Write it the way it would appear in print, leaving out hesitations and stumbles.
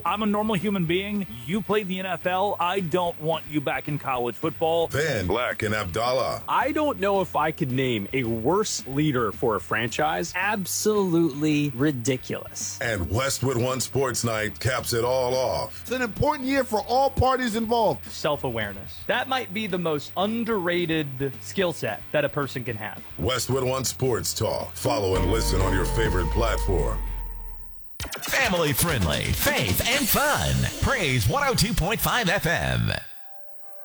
I'm a normal human being. You played the NFL. I don't want you back in college football. Then Black and Abdallah. I don't know if I could name a worse leader for a franchise. Absolutely ridiculous. And Westwood One Sports Night caps it all off. It's an important year for all parties involved. Self-awareness. That might be the most underrated skill set that a person can have. Westwood One Sports Talk. Follow and listen on your favorite platform. Family friendly, faith and fun. Praise 102.5 FM.